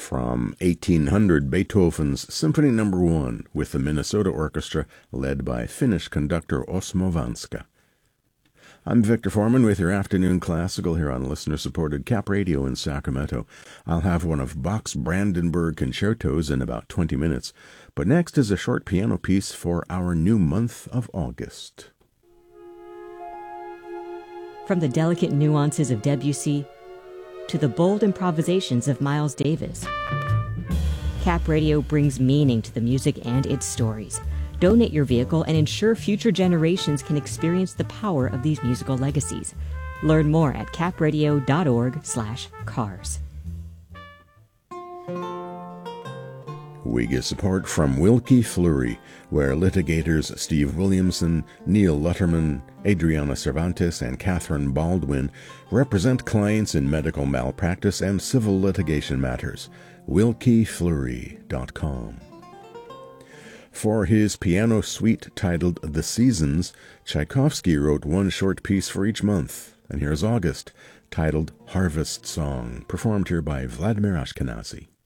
from 1800, Beethoven's Symphony No. 1 with the Minnesota Orchestra led by Finnish conductor Osmo Vanska. I'm Victor Foreman with your Afternoon Classical here on listener-supported Cap Radio in Sacramento. I'll have one of Bach's Brandenburg concertos in about 20 minutes, but next is a short piano piece for our new month of August. From the delicate nuances of Debussy to the bold improvisations of Miles Davis, Cap Radio brings meaning to the music and its stories. Donate your vehicle and ensure future generations can experience the power of these musical legacies. Learn more at capradio.org/cars. We get support from Wilkie Fleury, where litigators Steve Williamson, Neil Lutterman, Adriana Cervantes, and Catherine Baldwin represent clients in medical malpractice and civil litigation matters. WilkieFleury.com. For his piano suite titled The Seasons, Tchaikovsky wrote one short piece for each month, and here's August, titled Harvest Song, performed here by Vladimir Ashkenazy.